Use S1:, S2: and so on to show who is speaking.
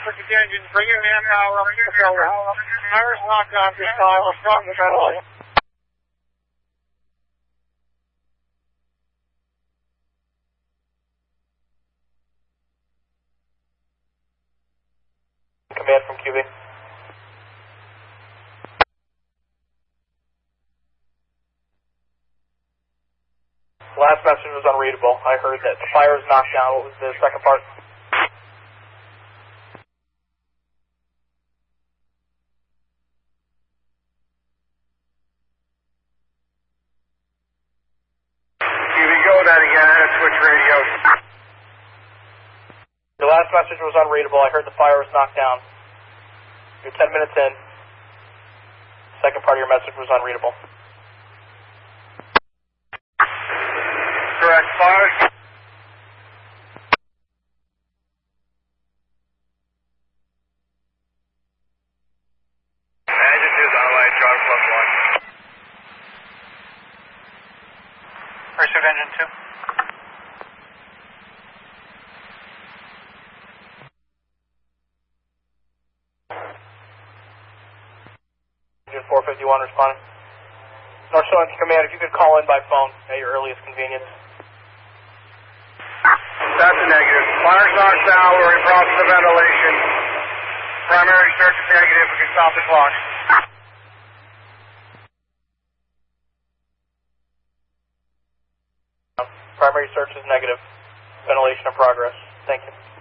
S1: Pacific engines, bring your man now, Fire's knocked off this time, we're starting the ventilation.
S2: Command from QB. Last message was unreadable. I heard that the fire is knocked down. What was the second part?
S1: QB, go with that again, and switch radios.
S2: The last message was unreadable. I heard the fire was knocked down. You're 10 minutes in. Second part of your message was unreadable.
S1: Correct, fire. Engine 2's on the way, driver +1. Pursuit engine 2.
S2: Engine 451 responding. North Shore Command, if you could call in by phone at your earliest convenience.
S1: That's a negative. Fire's knocked down, we're in process of ventilation. Primary search is negative, we can stop the clock.
S2: Primary search is negative. Ventilation in progress. Thank you.